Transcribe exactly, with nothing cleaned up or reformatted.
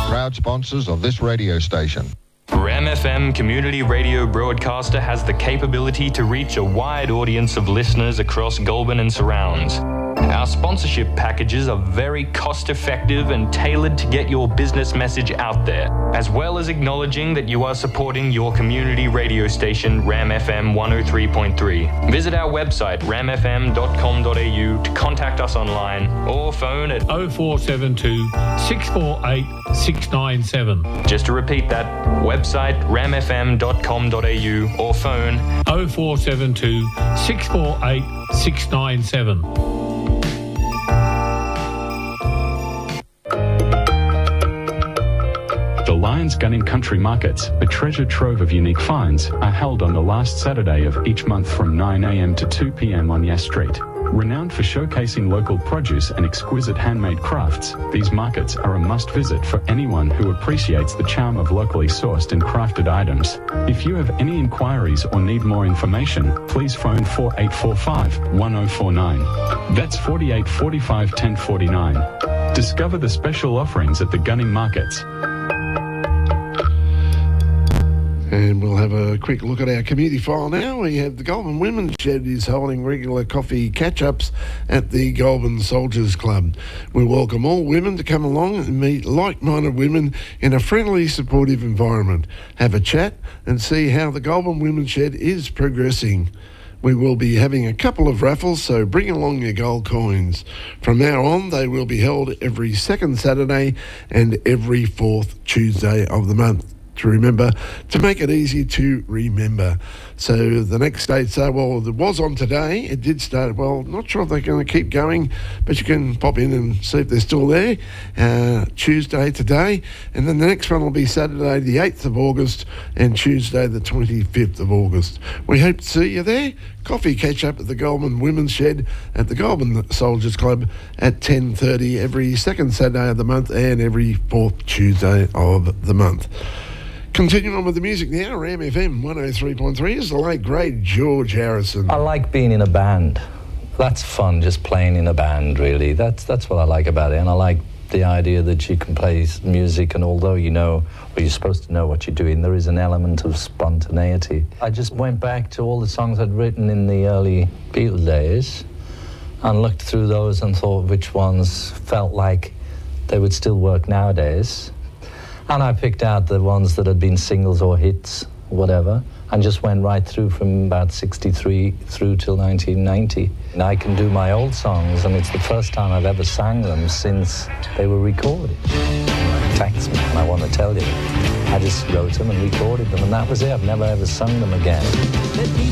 proud sponsors of this radio station. Ram F M Community Radio Broadcaster has the capability to reach a wide audience of listeners across Goulburn and surrounds. Our sponsorship packages are very cost-effective and tailored to get your business message out there, as well as acknowledging that you are supporting your community radio station, Ram F M one oh three point three. Visit our website, ram f m dot com dot a u, to contact us online or phone at oh four seven two, six four eight, six nine seven. Just to repeat that, website ram f m dot com dot a u or phone oh four seven two, six four eight, six nine seven. The Lions Gunning Country Markets, a treasure trove of unique finds, are held on the last Saturday of each month from nine a m to two p m on Yass Street. Renowned for showcasing local produce and exquisite handmade crafts, these markets are a must-visit for anyone who appreciates the charm of locally sourced and crafted items. If you have any inquiries or need more information, please phone four eight four five, one oh four nine. That's four eight four five, one oh four nine. Discover the special offerings at the Gunning Markets. And we'll have a quick look at our community file now. We have the Goulburn Women's Shed is holding regular coffee catch-ups at the Goulburn Soldiers Club. We welcome all women to come along and meet like-minded women in a friendly, supportive environment. Have a chat and see how the Goulburn Women's Shed is progressing. We will be having a couple of raffles, so bring along your gold coins. From now on, they will be held every second Saturday and every fourth Tuesday of the month. To remember, to make it easy to remember. So the next dates are, well, it was on today. It did start, well, not sure if they're going to keep going, but you can pop in and see if they're still there. Uh, Tuesday today, and then the next one will be Saturday the eighth of August and Tuesday the twenty-fifth of August. We hope to see you there. Coffee catch-up at the Goulburn Women's Shed at the Goulburn Soldiers Club at ten thirty every second Saturday of the month and every fourth Tuesday of the month. Continuing on with the music now, Ram F M one oh three point three is the late great George Harrison. I like being in a band. That's fun, just playing in a band, really. That's that's what I like about it. And I like the idea that you can play music, and although you know, or you're supposed to know what you're doing, there is an element of spontaneity. I just went back to all the songs I'd written in the early Beatles days and looked through those and thought which ones felt like they would still work nowadays. And I picked out the ones that had been singles or hits, whatever, and just went right through from about sixty-three through till nineteen ninety. And I can do my old songs, and it's the first time I've ever sang them since they were recorded. Text me, and I want to tell you. I just wrote them and recorded them, and that was it. I've never ever sung them again.